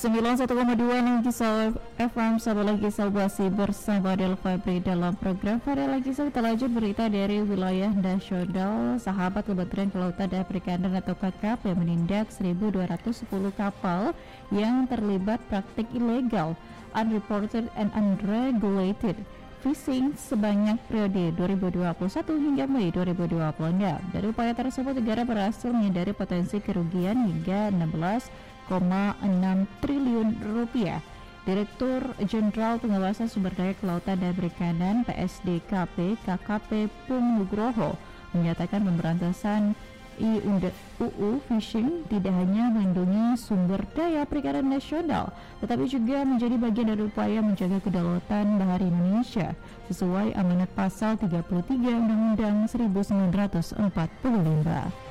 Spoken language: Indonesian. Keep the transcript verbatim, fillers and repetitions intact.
sembilan puluh satu koma dua Kisah F M, sahabat Kisah Basi bersama Del Fabri dalam program Pada Kisah. Kita lanjut berita dari wilayah nasional. Sahabat Kementerian Kelautan dan Perikanan atau K K P menindak seribu dua ratus sepuluh kapal yang terlibat praktik ilegal, unreported and unregulated fishing sebanyak periode dua ribu dua puluh satu hingga Mei dua ribu dua puluh enam. Dari upaya tersebut, negara berhasil menghindari potensi kerugian hingga enam belas koma enam triliun rupiah. Direktur Jenderal Pengawasan Sumber Daya Kelautan dan Perikanan P S D K P K K P Pung Nugroho menyatakan pemberantasan U U fishing tidak hanya melindungi sumber daya perikanan nasional, tetapi juga menjadi bagian dari upaya menjaga kedaulatan bahari Indonesia sesuai amanat pasal tiga puluh tiga Undang-Undang seribu sembilan ratus empat puluh lima.